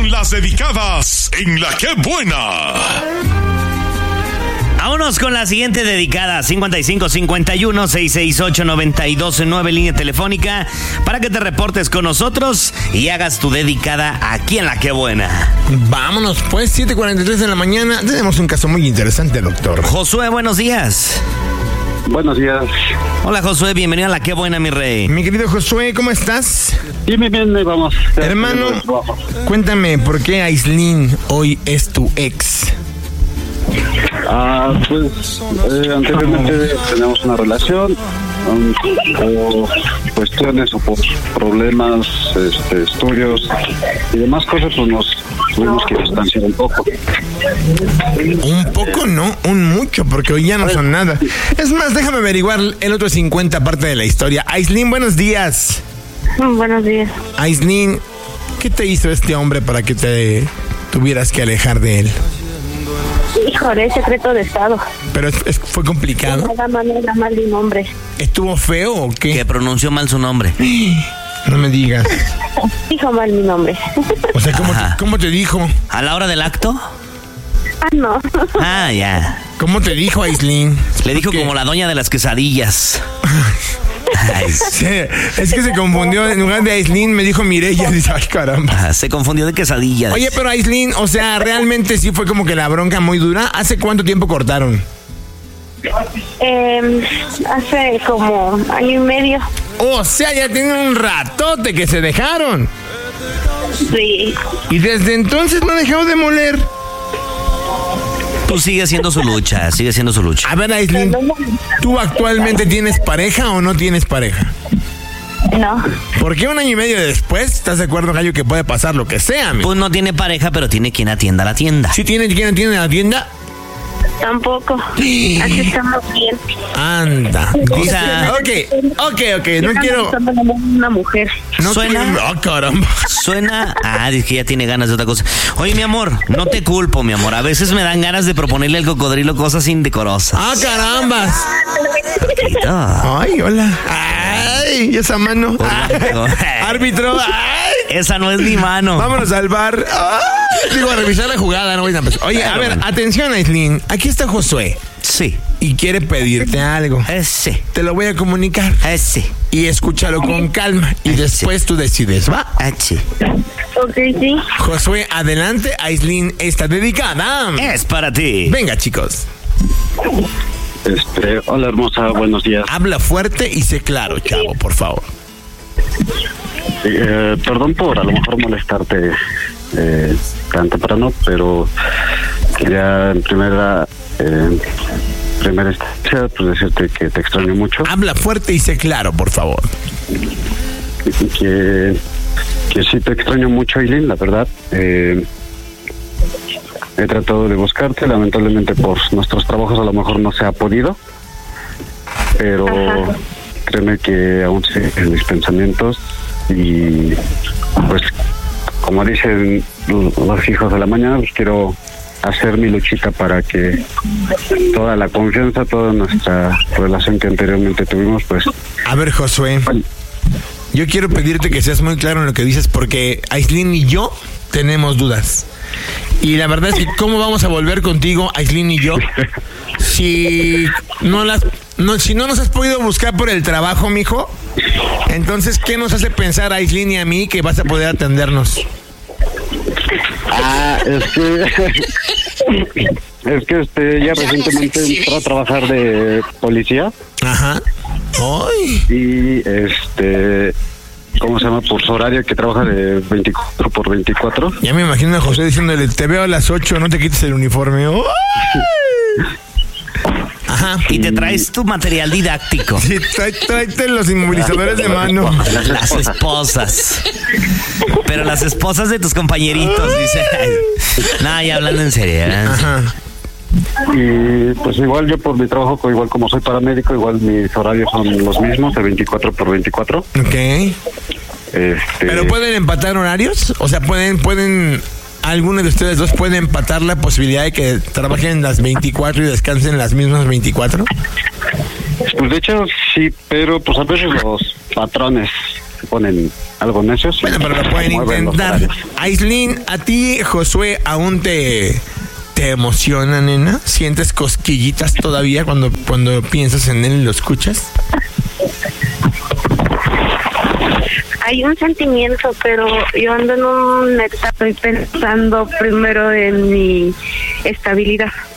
con las dedicadas en La Qué Buena. Vámonos con la siguiente dedicada, 5551-668-929, línea telefónica, para que te reportes con nosotros y hagas tu dedicada aquí en La Qué Buena. Vámonos pues, 7:43 de la mañana. Tenemos un caso muy interesante, doctor. Josué, buenos días. Buenos días. Hola, Josué, bienvenido a La Qué Buena, mi rey. Mi querido Josué, ¿cómo estás? Bien, vamos. Hermano, cuéntame, ¿por qué Aislinn hoy es tu ex? Pues anteriormente teníamos una relación, por cuestiones o por problemas, estudios y demás cosas, pues nos tuvimos que distanciar un poco. Un poco, no, un mucho, porque hoy ya no son nada. Es más, déjame averiguar el otro 50 parte de la historia. Aislinn, buenos días. Buenos días. Aislinn, ¿qué te hizo este hombre para que te tuvieras que alejar de él? Híjole, es secreto de estado. Pero fue complicado. Nada mal de nombre. ¿Estuvo feo o qué? Que pronunció mal su nombre. No me digas. Dijo mal mi nombre. O sea, ¿cómo te dijo? ¿A la hora del acto? No. Ah, ya. ¿Cómo te dijo, Aislinn? Le dijo como la doña de las quesadillas. Ay. Sí, es que se confundió. En lugar de Aislinn me dijo Mireya. Dice, ay, caramba. Se confundió de quesadillas. Oye, pero Aislinn, o sea, realmente sí fue como que la bronca muy dura. ¿Hace cuánto tiempo cortaron? Hace como año y medio. O sea, ya tienen un ratote que se dejaron. Sí. Y desde entonces no ha dejado de moler. Pues sigue siendo su lucha, A ver, Aislinn, ¿tú actualmente tienes pareja o no tienes pareja? No. ¿Por qué un año y medio después estás de acuerdo, Gallo, que puede pasar lo que sea, amigo? Pues no tiene pareja, pero tiene quien atienda la tienda. ¿Sí tiene quien atiende la tienda? Tampoco. Así estamos bien. Anda. O sea, Ok. No quiero. Una mujer. No ¿Suena? quiero- Oh, caramba. Suena... dice que ya tiene ganas de otra cosa. Oye, mi amor, no te culpo, mi amor. A veces me dan ganas de proponerle al cocodrilo cosas indecorosas. Ah, carambas. Ay, hola. Ay, esa mano. Ay, árbitro. Ay. Esa no es mi mano. Vámonos al bar. Ay. Digo, a revisar la jugada, no voy a empezar. Oye, a ver, atención, Aislinn. Aquí está Josué. Sí. Y quiere pedirte algo. Sí. Te lo voy a comunicar. Sí. Y escúchalo con calma. Y después tú decides, ¿va? Sí. Ok, sí. Josué, adelante. Aislinn está dedicada. Es para ti. Venga, chicos. Hola, hermosa, buenos días. Habla fuerte y sé claro, chavo, por favor. Perdón por a lo mejor molestarte tan temprano, pero quería en primera instancia pues decirte que te extraño mucho. Habla fuerte y sé claro, por favor. Que sí te extraño mucho, Aislinn, la verdad. He tratado de buscarte, lamentablemente por nuestros trabajos a lo mejor no se ha podido, pero créeme que aún siguen en mis pensamientos y pues como dicen los hijos de la mañana, pues quiero hacer mi luchita para que toda la confianza, toda nuestra relación que anteriormente tuvimos, pues... A ver, Josué, yo quiero pedirte que seas muy claro en lo que dices porque Aislinn y yo tenemos dudas. Y la verdad es que ¿cómo vamos a volver contigo, Aislinn y yo, si no nos has podido buscar por el trabajo, mijo? Entonces, ¿qué nos hace pensar a Aislinn y a mí que vas a poder atendernos? Es que ya recientemente entró a trabajar de policía. Ajá. ¡Ay! Y ¿cómo se llama? Por su horario, que trabaja de 24 por 24. Ya me imagino a José diciéndole, te veo a las 8, no te quites el uniforme. ¡Ay! Ajá. Y te traes tu material didáctico. Sí, tráete los inmovilizadores de mano. Las esposas. Pero las esposas de tus compañeritos, dice. No, ya hablando en serio. Ajá. Y pues igual yo por mi trabajo, igual como soy paramédico, igual mis horarios son los mismos, de 24 por 24. Ok. ¿Pero pueden empatar horarios? O sea, ¿pueden alguno de ustedes dos puede empatar la posibilidad de que trabajen las 24 y descansen las mismas 24? Pues de hecho sí, pero pues a veces los patrones ponen algo necios. Bueno, pero lo pueden intentar. Aislinn, ¿a ti, Josué, aún te emociona, nena? ¿Sientes cosquillitas todavía cuando piensas en él y lo escuchas? Hay un sentimiento, pero yo ando en una etapa, estoy pensando primero en mi estabilidad.